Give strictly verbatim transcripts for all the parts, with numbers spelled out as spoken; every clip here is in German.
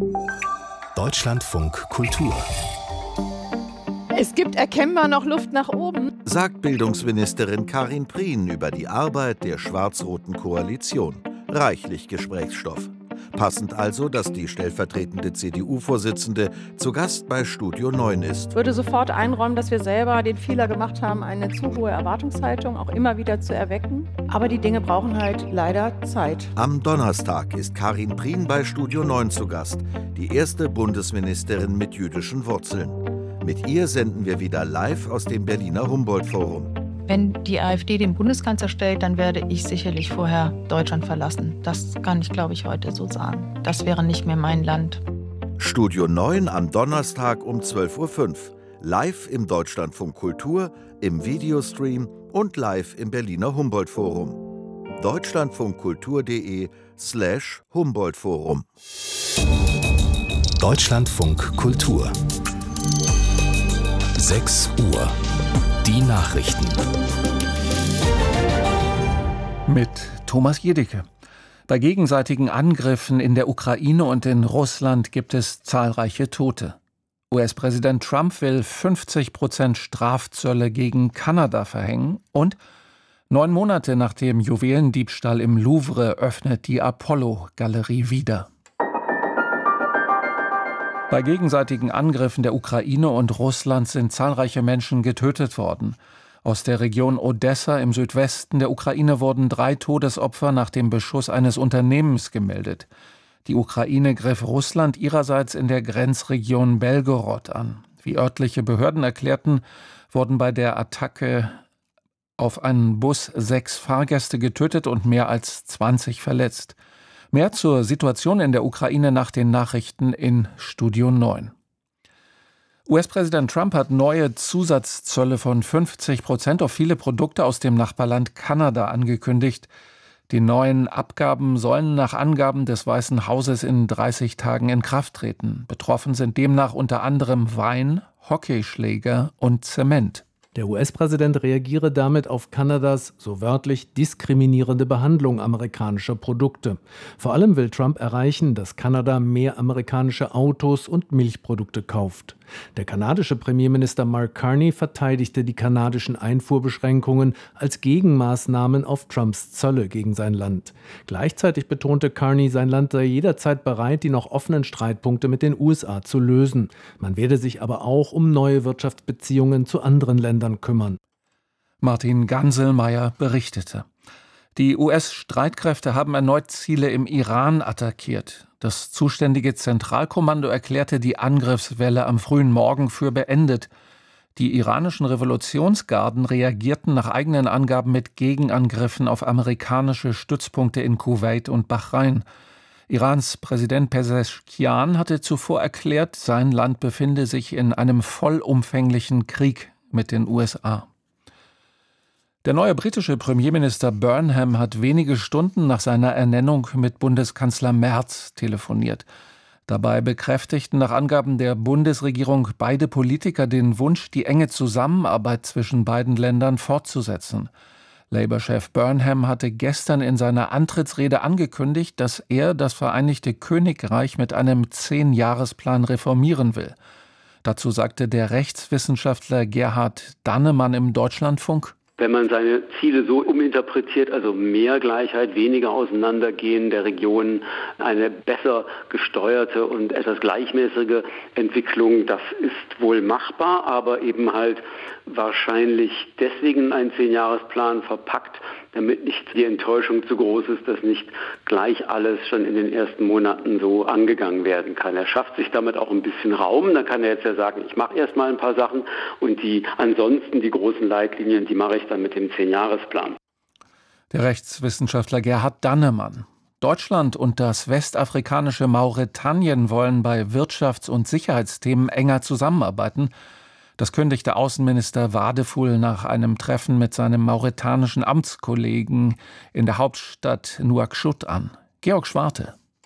Deutschlandfunk Kultur. Es gibt erkennbar noch Luft nach oben, sagt Bildungsministerin Karin Prien über die Arbeit der schwarz-roten Koalition. Reichlich Gesprächsstoff. Passend also, dass die stellvertretende C D U-Vorsitzende zu Gast bei Studio neun ist. Ich würde sofort einräumen, dass wir selber den Fehler gemacht haben, eine zu hohe Erwartungshaltung auch immer wieder zu erwecken. Aber die Dinge brauchen halt leider Zeit. Am Donnerstag ist Karin Prien bei Studio neun zu Gast, die erste Bundesministerin mit jüdischen Wurzeln. Mit ihr senden wir wieder live aus dem Berliner Humboldt-Forum. Wenn die AfD den Bundeskanzler stellt, dann werde ich sicherlich vorher Deutschland verlassen. Das kann ich, glaube ich, heute so sagen. Das wäre nicht mehr mein Land. Studio neun am Donnerstag um zwölf Uhr fünf. Live im Deutschlandfunk Kultur, im Videostream und live im Berliner Humboldt-Forum. deutschlandfunkkultur.de slash Humboldt-Forum. Deutschlandfunk Kultur. sechs Uhr. Die Nachrichten. Mit Thomas Jedicke. Bei gegenseitigen Angriffen in der Ukraine und in Russland gibt es zahlreiche Tote. U S-Präsident Trump will fünfzig Prozent Strafzölle gegen Kanada verhängen und neun Monate nach dem Juwelendiebstahl im Louvre öffnet die Apollo-Galerie wieder. Bei gegenseitigen Angriffen der Ukraine und Russland sind zahlreiche Menschen getötet worden. Aus der Region Odessa im Südwesten der Ukraine wurden drei Todesopfer nach dem Beschuss eines Unternehmens gemeldet. Die Ukraine griff Russland ihrerseits in der Grenzregion Belgorod an. Wie örtliche Behörden erklärten, wurden bei der Attacke auf einen Bus sechs Fahrgäste getötet und mehr als zwanzig verletzt. Mehr zur Situation in der Ukraine nach den Nachrichten in Studio neun. U S-Präsident Trump hat neue Zusatzzölle von fünfzig Prozent auf viele Produkte aus dem Nachbarland Kanada angekündigt. Die neuen Abgaben sollen nach Angaben des Weißen Hauses in dreißig Tagen in Kraft treten. Betroffen sind demnach unter anderem Wein, Hockeyschläger und Zement. Der U S-Präsident reagiere damit auf Kanadas, so wörtlich, diskriminierende Behandlung amerikanischer Produkte. Vor allem will Trump erreichen, dass Kanada mehr amerikanische Autos und Milchprodukte kauft. Der kanadische Premierminister Mark Carney verteidigte die kanadischen Einfuhrbeschränkungen als Gegenmaßnahmen auf Trumps Zölle gegen sein Land. Gleichzeitig betonte Carney, sein Land sei jederzeit bereit, die noch offenen Streitpunkte mit den U S A zu lösen. Man werde sich aber auch um neue Wirtschaftsbeziehungen zu anderen Ländern kümmern. Martin Ganselmeier berichtete. Die U S-Streitkräfte haben erneut Ziele im Iran attackiert. Das zuständige Zentralkommando erklärte die Angriffswelle am frühen Morgen für beendet. Die iranischen Revolutionsgarden reagierten nach eigenen Angaben mit Gegenangriffen auf amerikanische Stützpunkte in Kuwait und Bahrain. Irans Präsident Pezeshkian hatte zuvor erklärt, sein Land befinde sich in einem vollumfänglichen Krieg mit den U S A. Der neue britische Premierminister Burnham hat wenige Stunden nach seiner Ernennung mit Bundeskanzler Merz telefoniert. Dabei bekräftigten nach Angaben der Bundesregierung beide Politiker den Wunsch, die enge Zusammenarbeit zwischen beiden Ländern fortzusetzen. Labour-Chef Burnham hatte gestern in seiner Antrittsrede angekündigt, dass er das Vereinigte Königreich mit einem Zehn-Jahres-Plan reformieren will. Dazu sagte der Rechtswissenschaftler Gerhard Dannemann im Deutschlandfunk: Wenn man seine Ziele so uminterpretiert, also mehr Gleichheit, weniger Auseinandergehen der Regionen, eine besser gesteuerte und etwas gleichmäßige Entwicklung, das ist wohl machbar, aber eben halt wahrscheinlich deswegen ein Zehn-Jahres-Plan verpackt, damit nicht die Enttäuschung zu groß ist, dass nicht gleich alles schon in den ersten Monaten so angegangen werden kann. Er schafft sich damit auch ein bisschen Raum. Dann kann er jetzt ja sagen, ich mache erst mal ein paar Sachen und die ansonsten die großen Leitlinien, die mache ich dann mit dem Zehn-Jahres-Plan. Der Rechtswissenschaftler Gerhard Dannemann. Deutschland und das westafrikanische Mauretanien wollen bei Wirtschafts- und Sicherheitsthemen enger zusammenarbeiten. Das kündigte Außenminister Wadefuhl nach einem Treffen mit seinem mauretanischen Amtskollegen in der Hauptstadt Nouakchott an. Georg Schwarte.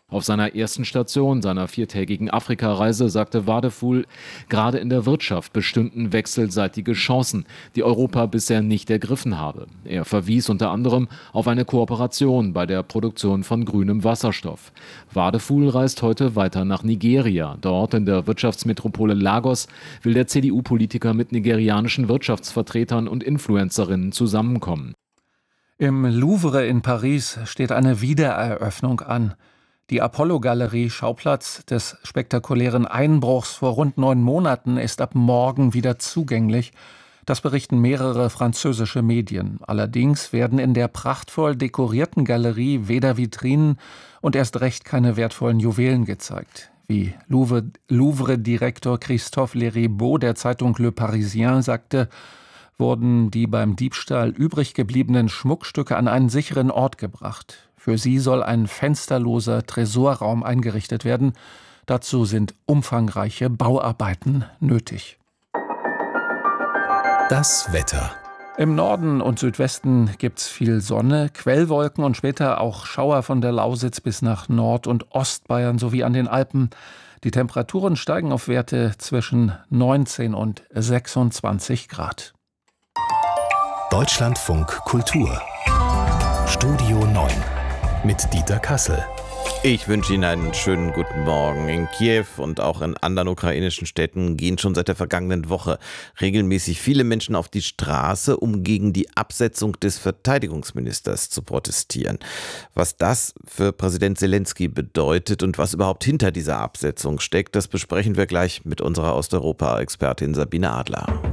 Auf seiner ersten Station seiner viertägigen Afrikareise sagte Wadefuhl, gerade in der Wirtschaft bestünden wechselseitige Chancen, die Europa bisher nicht ergriffen habe. Er verwies unter anderem auf eine Kooperation bei der Produktion von grünem Wasserstoff. Wadefuhl reist heute weiter nach Nigeria. Dort in der Wirtschaftsmetropole Lagos will der C D U-Politiker mit nigerianischen Wirtschaftsvertretern und Influencerinnen zusammenkommen. Im Louvre in Paris steht eine Wiedereröffnung an. Die Apollo-Galerie, Schauplatz des spektakulären Einbruchs vor rund neun Monaten, ist ab morgen wieder zugänglich. Das berichten mehrere französische Medien. Allerdings werden in der prachtvoll dekorierten Galerie weder Vitrinen und erst recht keine wertvollen Juwelen gezeigt. Wie Louvre, Louvre-Direktor Christophe Leribaud der Zeitung Le Parisien sagte, wurden die beim Diebstahl übrig gebliebenen Schmuckstücke an einen sicheren Ort gebracht. Für sie soll ein fensterloser Tresorraum eingerichtet werden. Dazu sind umfangreiche Bauarbeiten nötig. Das Wetter. Im Norden und Südwesten gibt's viel Sonne, Quellwolken und später auch Schauer von der Lausitz bis nach Nord- und Ostbayern sowie an den Alpen. Die Temperaturen steigen auf Werte zwischen neunzehn und sechsundzwanzig Grad. Deutschlandfunk Kultur. Studio neun mit Dieter Kassel. Ich wünsche Ihnen einen schönen guten Morgen. In Kiew und auch in anderen ukrainischen Städten gehen schon seit der vergangenen Woche regelmäßig viele Menschen auf die Straße, um gegen die Absetzung des Verteidigungsministers zu protestieren. Was das für Präsident Zelensky bedeutet und was überhaupt hinter dieser Absetzung steckt, das besprechen wir gleich mit unserer Osteuropa-Expertin Sabine Adler.